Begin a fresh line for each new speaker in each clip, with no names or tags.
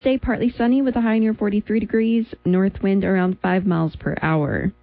Stay partly sunny with a high near 43 degrees, north wind around 5 miles per hour.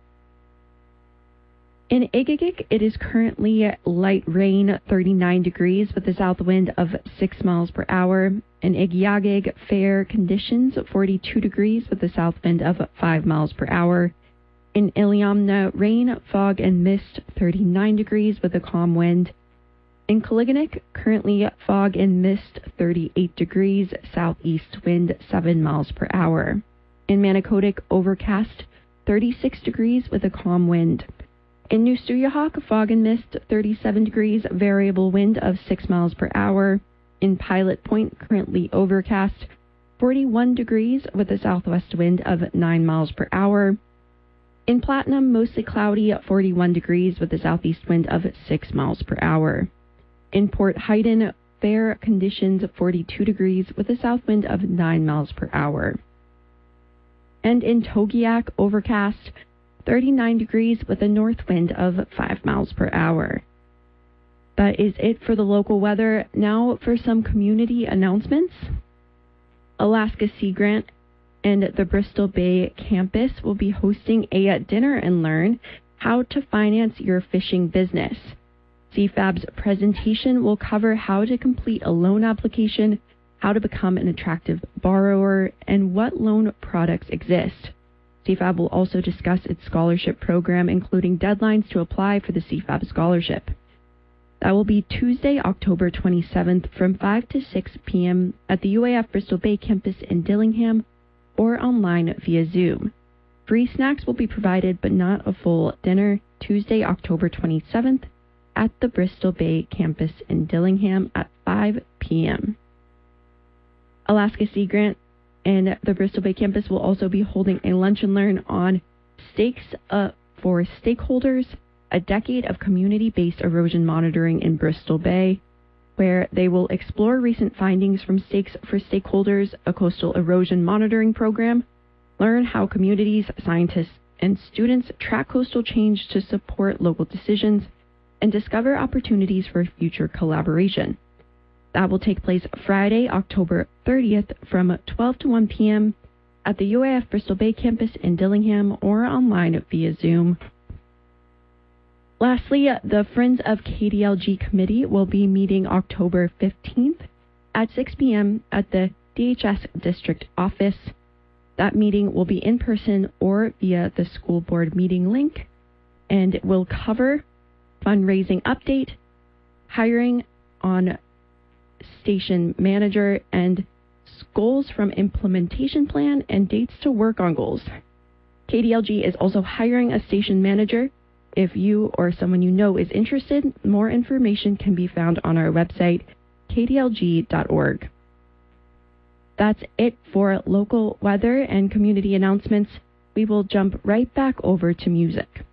In Egegik, it is currently light rain, 39 degrees with a south wind of 6 miles per hour. In Igiagig, fair conditions, 42 degrees with a south wind of 5 miles per hour. In Iliamna, rain, fog, and mist, 39 degrees with a calm wind. In Koliganik, currently fog and mist, 38 degrees, southeast wind, 7 miles per hour. In Manicodic, overcast, 36 degrees with a calm wind. In New Stuyahawk, fog and mist, 37 degrees, variable wind of 6 miles per hour. In Pilot Point, currently overcast, 41 degrees with a southwest wind of 9 miles per hour. In Platinum, mostly cloudy, 41 degrees with a southeast wind of 6 miles per hour. In Port Hayden, fair conditions, 42 degrees with a south wind of 9 miles per hour. And in Togiak, overcast, 39 degrees with a north wind of 5 miles per hour. That is it for the local weather. Now for some community announcements. Alaska Sea Grant and the Bristol Bay campus will be hosting a dinner and learn how to finance your fishing business. CFAB's presentation will cover how to complete a loan application, how to become an attractive borrower, and what loan products exist. CFAB will also discuss its scholarship program, including deadlines to apply for the CFAB scholarship. That will be Tuesday, October 27th from 5 to 6 p.m. at the UAF Bristol Bay campus in Dillingham or online via Zoom. Free snacks will be provided, but not a full dinner, Tuesday, October 27th at the Bristol Bay campus in Dillingham at 5 p.m. Alaska Sea Grant and the Bristol Bay campus will also be holding a lunch and learn on Stakes for Stakeholders, a decade of community-based erosion monitoring in Bristol Bay, where they will explore recent findings from Stakes for Stakeholders, a coastal erosion monitoring program, learn how communities, scientists, and students track coastal change to support local decisions, and discover opportunities for future collaboration. That will take place Friday, October 30th from 12 to 1 p.m. at the UAF Bristol Bay campus in Dillingham or online via Zoom. Lastly, the Friends of KDLG committee will be meeting October 15th at 6 p.m. at the DHS district office. That meeting will be in person or via the school board meeting link, and it will cover fundraising update, hiring on station manager, and goals from implementation plan and dates to work on goals. KDLG is also hiring a station manager. If you or someone you know is interested, more information can be found on our website, kdlg.org. That's it for local weather and community announcements. We will jump right back over to music.